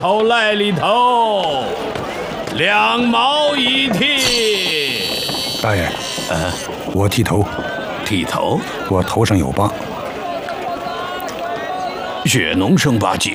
头来里头，2毛一剃。 大爷，我剃头。 剃头？ 我头上有疤。 血脓生疤几